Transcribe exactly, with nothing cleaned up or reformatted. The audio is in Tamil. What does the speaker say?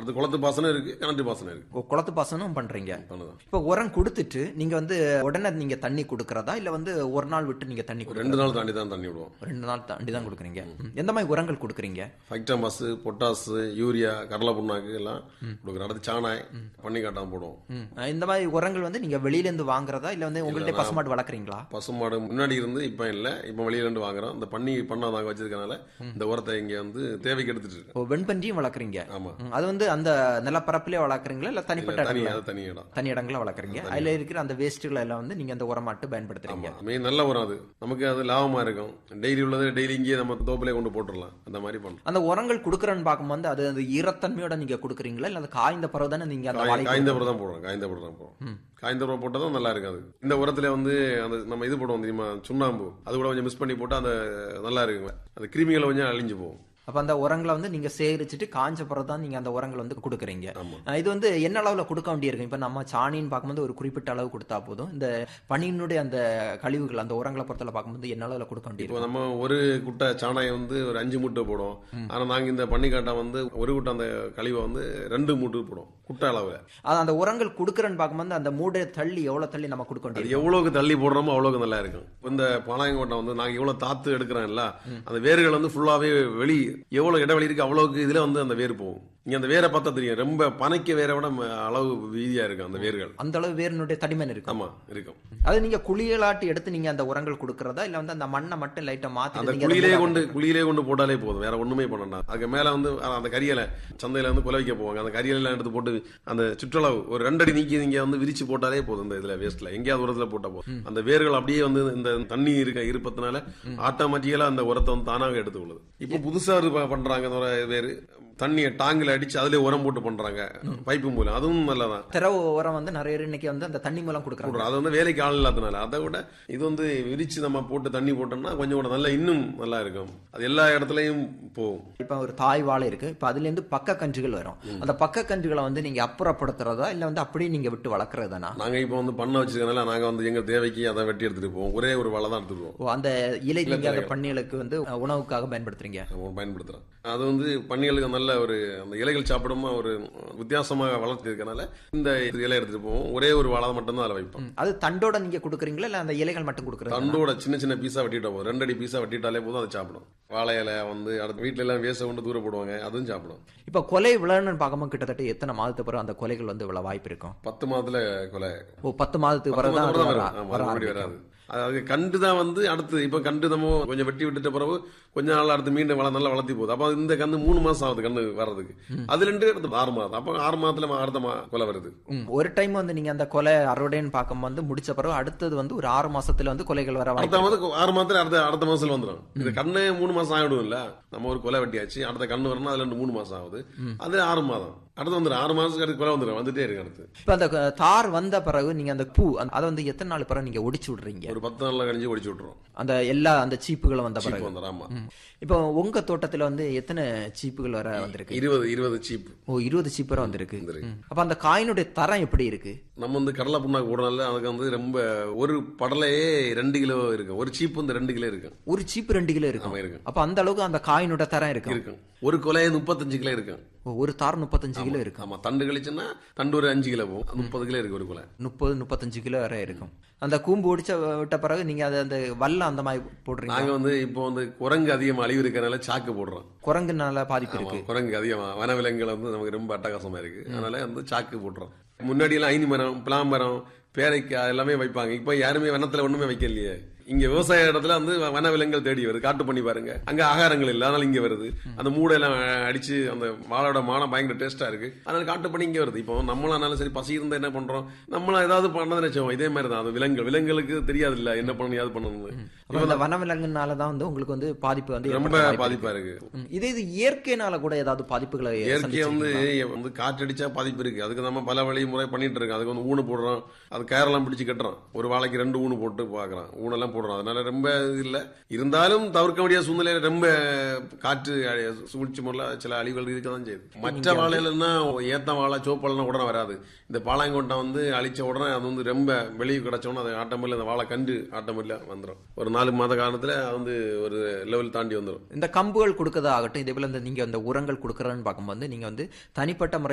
அடுத்து குளத்து பாசனம் இருக்கு, கிணற்று பாசனம் இருக்கு. ஓ, குளத்து பாசனம் பண்றீங்க. பண்ணுதான். இப்ப உரம் கொடுத்துட்டு நீங்க வந்து உடனே நீங்க தண்ணி கொடுக்கறதா இல்ல வந்து ஒரு நாள் விட்டு நீங்க தண்ணி கொடுக்கறதா? ரெண்டு நாள் தாண்டி தான் தண்ணி விடுவோம். ரெண்டு நாள் தாண்டி தான் கொடுக்குறீங்க. எந்த மாதிரி உரங்கள் கொடுக்குறீங்க? ஃபைக்டமாஸ், பொட்டாஸ், யூரியா, கடலை புண்ணாக்கு எல்லாம் கொடுக்குறோம். அடுத்து சாணாய் பண்ணி காட்டாம போடுவோம். ம். இந்த மாதிரி உரங்கள் வந்து நீங்க வெளியில இருந்து வாங்குறதா இல்ல வந்து உங்கள்ட்ட பசுமாடு வளர்க்குறீங்களா? பசுமாடு முன்னாடி இருந்து இப்ப இல்ல, இப்ப வெளியில இருந்து வாங்குறோம். இந்த பண்ணி பண்ண நாங்க வச்சிருக்கனால இந்த உரத்தை இங்க வந்து தேவைக்கு எடுத்துட்டு இருக்கோம். ஓ, வெண்பன்றியும் வளர்க்குறீங்க. ஆமா. ம். அது வந்து அந்த நிலப்பரப்பிலே வளர்க்குறீங்களா இல்ல தனிப்பட்ட தனி இடங்களா? அது தனி இடம். தனி இடங்கள வளர்க்குறீங்க. அதுல இருக்கிற அந்த வேஸ்ட்டுகளை எல்லாம் வந்து நீங்க அந்த உரமாட்டு பயன்படுத்துறீங்க. மெயின் நல்ல உரம் அது, நமக்கு அது லாபமா இருக்கும். டெய்லி உள்ளது டெய்லி இங்கே நம்ம தோப்பிலே கொண்டு போட்டுடலாம். அந்த மாதிரி பண்ணலாம். அந்த உரங்கள் கொடுக்குறன்னு பார்க்கும்போது அது அந்த ஈரத்தன்மையோட நீங்க கொடுக்குறீங்களா இல்ல அந்த காய்ந்த பிறகு தானே நீங்க அந்த வாழை காய்ந்த பிறகு தான் போடுறோம். காய்ந்த பிறகு தான் போடுறோம். காய்ந்த பிறகு போட்டா தான் நல்லா இருக்காது. இந்த உரத்துல வந்து அந்த நம்ம இது போடுவோம் தெரியுமா, சுண்ணாம்பு, அது கூட கொஞ்சம் மிஸ் பண்ணி போட்டா அந்த நல்லா இருக்குங்க. அந்த கிருமிகளை கொஞ்சம் அழிஞ்சு போகும். அப்ப அந்த உரங்களை வந்து நீங்க சேகரிச்சுட்டு காஞ்ச பிறகு தான் நீங்க அந்த உரங்கள் வந்து கொடுக்குறீங்க. ஆமா. அஹ் இது வந்து என்ன அளவுல கொடுக்க வேண்டியிருக்கும்? இப்ப நம்ம சாணின்னு பார்க்கும்போது ஒரு குறிப்பிட்ட அளவு கொடுத்தா போதும். இந்த பனியினுடைய அந்த கழிவுகள் அந்த உரங்களை பொறுத்தல பார்க்கும்போது என்ன அளவுல கொடுக்க இப்போ வேண்டியிருக்கும்? நம்ம ஒரு குட்டை சாணாயை வந்து ஒரு அஞ்சு மூட்டை போடுவோம். ஆனா நாங்க இந்த பண்ணிக்காட்டை வந்து ஒரு குட்டை அந்த கழிவை வந்து ரெண்டு மூட்டை போடுவோம் குட்டை அளவுல. அது அந்த உரங்கள் கொடுக்குறன்னு பார்க்கும்போது அந்த மூடை தள்ளி எவ்வளவு தள்ளி நம்ம கொடுக்க அது வேண்டியிருக்கும்? எவ்வளவுக்கு தள்ளி போடுறோமோ அவ்வளவுக்கு நல்லா இருக்கும். இந்த பாளையங்கோட்டை வந்து நாங்க எவ்வளவு தாத்து எடுக்கிறோம்ல, அந்த வேர்கள் வந்து ஃபுல்லாவே வெளி எவ்வளவு இடைவெளி இருக்கு அவ்வளவுக்கு இதுல வந்து அந்த வேர் போகும். இங்க அந்த வேரை பார்த்தா தெரியும், ரொம்ப பனைக்க வேரை விட ம- அளவு வீதியா இருக்கும் அந்த வேர்கள். அந்த அளவு வேரினுடைய தடிமன் இருக்கும். ஆமா இருக்கும். அது நீங்க குளியலாட்டி எடுத்து நீங்க அந்த உரங்கள் கொடுக்கறதா இல்ல வந்து அந்த மண்ணை மட்டும் லைட்டா அந்த மாத்தி நீங்க குழியிலே அதை கொண்டு குழியிலே கொண்டு போட்டாலே போதும், வேற ஒண்ணுமே பண்ணணும். அதுக்கு மேல வந்து அந்த கரியலை சந்தையில வந்து குலை வைக்க போவாங்க. அந்த கரியலை எல்லாம் எடுத்து போட்டு அந்த சுற்றளவு ஒரு ரெண்டடி நீக்கி நீங்க வந்து விரிச்சு போட்டாலே போதும். இந்த இதுல வேஸ்ட்ல எங்கேயாவது உரத்துல போட்டா போதும். அந்த வேர்கள் அப்படியே வந்து இந்த தண்ணி இருக்க இருப்பதுனால ஆட்டோமேட்டிக்கலா அந்த உரத்தை வந்து தானாக எடுத்துக்கொள்ளுது. இப்போ புதுசா ஒரு ப- பண்றாங்க அந்த ஒரு வேறு தண்ணியை டாங்கில் அடிச்சு அதுல உரம் போட்டு பண்றாங்க பைப்பு மூலம். அதுவும் நல்லதான். திரவ உரம் வந்து நிறைய பேர் இன்னைக்கு வந்து அந்த தண்ணி மூலம் கொடுக்குறாங்க. போடுறோம். அது வந்து வேலைக்கு ஆள் இல்லாதனால அதை விட இது வந்து விரிச்சு நம்ம போட்டு தண்ணி போட்டோம்னா கொஞ்சம் கூட நல்லா இன்னும் நல்லா இருக்கும். அது எல்லா இடத்துலயும் போகும். இப்ப ஒரு தாய் வாழை இருக்கு. இப்ப அதுல இருந்து பக்க கன்றுகள் வரும். அந்த பக்க கன்றுகளை வந்து நீங்க அப்புறப்படுத்துறதா இல்ல வந்து அப்படியே நீங்க விட்டு வளர்க்கறதானா? நாங்க இப்ப வந்து பண்ண வச்சிருக்கனால நாங்க வந்து எங்க தேவைக்கு அதை வெட்டி எடுத்துட்டு போவோம். ஒரே ஒரு வலை தான் எடுத்துட்டு போவோம். ஓ, அந்த இலை நீங்க அந்த பண்ணிகளுக்கு வந்து அஹ், உணவுக்காக பயன்படுத்துறீங்க. நம்ம பயன்படுத்துறோம். அது வந்து பன்னிகளுக்கு நல்ல ஒரு அந்த இலைகள் சாப்பிடுமா ஒரு வித்தியாசமாக வளர்த்து இருக்கனால இந்த இலை எடுத்துட்டு போவோம். ஒரே ஒரு வாழை மட்டும் தான் அதில் வைப்போம். ம். அது தண்டோட நீங்க கொடுக்குறீங்களா இல்ல அந்த இலைகள் மட்டும் கொடுக்குறீங்க? தண்டோட சின்ன சின்ன பீஸா வெட்டிட்டா போதும். ரெண்டு அடி பீஸா வெட்டிட்டாலே போதும், அது சாப்பிடும். வாழை இலை வந்து அடுத்த வீட்டுல எல்லாம் வேச கொண்டு தூர போடுவாங்க, அதுவும் சாப்பிடும். இப்ப கொலை விழான்னு பார்க்கும்போது கிட்டத்தட்ட எத்தனை மாதத்துக்கு பிறகு அந்த கொலைகள் வந்து விழ வாய்ப்பு இருக்கும்? பத்து மாதத்துல கொலை. ஓ, பத்து மாதத்துக்கு பிறகு தான் பத்து அது மாதம் வர- வரும். வர ஆமா, மறுபடியும் ஆரம்பிக்கும். வராது. அதாவது கண்டு தான் வந்து அடுத்து இப்ப கண்டு நம்ம கொஞ்சம் வெட்டி விட்டுட்ட பிறகு கொஞ்ச நாள் அடுத்து மீண்டும் வள நல்லா வளர்த்தி போகுது. அப்ப இந்த கண்ணு மூணு மாசம் ஆகுது கண்ணு வர்றதுக்கு. அது ரெண்டு அடுத்து ஆறு மாதம். அப்ப ஆறு மாதத்துல அடுத்த மா- கொலை வருது. ம். ஒரு டைம் வந்து நீங்க அந்த கொலை அறுவடைன்னு பார்க்கும் வந்து முடிச்ச பிறகு அடுத்தது வந்து ஒரு ஆறு மாசத்துல வந்து கொலைகள் வர வாய்ப்பு அடுத்த மாதம் ஆறு மாதத்துல அடுத்த அடுத்த மாசத்துல வந்துடும். இந்த கண்ணு மூணு மாசம் ஆகிடும் இல்ல, நம்ம ஒரு கொலை வெட்டியாச்சு அடுத்த கண்ணு வரணும், அதுல ரெண்டு மூணு மாசம் ஆகுது. அது ஆறு மாதம் அடுத்து வந்துடும். ஆறு மாசத்துக்கு அடுத்து கொலை வந்துடும், வந்துட்டே இருக்கு அடுத்து. இப்ப அந்த க- தார் வந்த பிறகு நீங்க அந்த பூ அந்த- அதை வந்து எத்தனை நாள் பிறகு நீங்க ஒடிச்சு விடுறீங்க? ஒரு பத்து நாள்ல கழிஞ்சு ஒடிச்சு விட்டுரும். அந்த எல்லா அந்த சீப்புகளும் வந்த பிறகு. சீப்பு வந்துடும். ஆமா. ம். இப்போ உங்க தோட்டத்துல வந்து எத்தனை சீப்புகள் வர வந்திருக்கு? இருபது இருபது சீப்பு. ஓ, இருபது சீப்பு வரை வந்திருக்கு. வந்திருக்கு. ம். அப்ப அந்த காயினுடைய தரம் எப்படி இருக்கு? நம்ம வந்து கடலை புண்ணாக்கு போடனால அதுக்கு வந்து ரொம்ப ஒரு படலையே ரெண்டு கிலோ இருக்கு. ஒரு சீப்பு வந்து ரெண்டு கிலோ இருக்கு. ஒரு சீப்பு ரெண்டு கிலோ இருக்கும். ஆமா, இருக்கு. அப்ப அந்த அளவுக்கு அந்த காயினோட தரம் இருக்கும். இருக்கும். ஒரு கொலையே முப்பத்தஞ்சு கிலோ இருக்கும். ஓ, ஒரு தார் முப்பத்தஞ்சு கிலோ இருக்கும். ஆமா, தண்டு கழிச்சுன்னா தண்டு ஒரு அஞ்சு கிலோ போகும். முப்பது கிலோ இருக்கு ஒரு கொலை. முப்பது முப்பத்தஞ்சு கிலோ வரை இருக்கும். அந்த கூம்பு ஒடிச்ச விட்ட பிறகு நீங்க அதை அந்த வல்ல அந்த மாதிரி போடுறீங்க. நாங்க வந்து இப்போ வந்து குரங்கு அதிகமா அழிவு இருக்கறனால சாக்கு போடுறோம். குரங்குனால பாதிப்பு ஆமா, இருக்கு. குரங்கு அதிகமா வனவிலங்குகள் வந்து நமக்கு ரொம்ப அட்டகாசமா இருக்கு. அதனால வந்து சாக்கு போடுறோம். முன்னாடி எல்லாம் ஐனி மரம், பிளாம் மரம், பேரைக்காய் எல்லாமே வைப்பாங்க. இப்ப யாருமே வனத்துல ஒண்ணுமே வைக்கலையே. இங்க விவசாய இடத்துல வந்து வனவிலங்குகள் தேடி வருது. காட்டு பண்ணி பாருங்க, அங்க ஆகாரங்கள் இல்ல, அதனால இங்க வருது. அந்த மூடை எல்லாம் அடிச்சு அந்த வாழோட மானம் பயங்கர டேஸ்டா இருக்கு, அதனால காட்டு பண்ணி இங்க வருது. இப்போ நம்மளானாலும் சரி பசி இருந்தா என்ன பண்றோம், நம்மள ஏதாவது பண்ணது நினைச்சோம். இதே மாதிரி தான் அது விலங்குகள் விலங்குகளுக்கு தெரியாது இல்ல என்ன பண்ணணும் ஏது பண்ணணும். அப்ப அந்த வனவிலங்குனாலதான் வந்து உங்களுக்கு வந்து பாதிப்பு வந்து ரொம்ப ஏற்பட வாய்ப்பு பாதிப்பா இருக்கு. இருக்கு. ம். இதே இது இயற்கைனால கூட ஏதாவது பாதிப்புகளை இயற்கையை வந்து சந்திச்சிருக்கீங்களா? வந்து காற்றடிச்சா பாதிப்பு இருக்கு. அதுக்கு நம்ம பல வழி முறை பண்ணிட்டு இருக்கோம். அதுக்கு வந்து ஊனு போடுறோம், அது கயரெல்லாம் பிடிச்சு கட்டுறோம். ஒரு வாழைக்கு ரெண்டு ஊனு போட்டு பாக்குறோம், ஊனெல்லாம் போடுறோம். அதனால ரொம்ப இது இல்ல, இருந்தாலும் தவிர்க்க முடியாத சூழ்நிலையில ரொம்ப காற்று அழி- சூழ்ச்சி முறையில சில அழிவுகள் இருக்கதான் செய்யுது. மற்ற வாழையிலன்னா ஏத்த வாழை சோப்பாலாம் உடனே வராது. இந்த பாலாங்கொட்டை வந்து அழிச்ச உடனே அது வந்து ரொம்ப வெளியே கிடைச்சோன்னா அது ஆட்டமில்ல அந்த வாழை கண்டு ஆட்டமில்ல வந்துடும். ஒரு நாலு மாத காலத்துல அது வந்து ஒரு லெவல் தாண்டி வந்துடும். இந்த கம்புகள் கொடுக்கறதா ஆகட்டும், இதே போல இந்த நீங்க அந்த உரங்கள் கொடுக்கறன்னு பார்க்கும்போது நீங்க வந்து தனிப்பட்ட முறை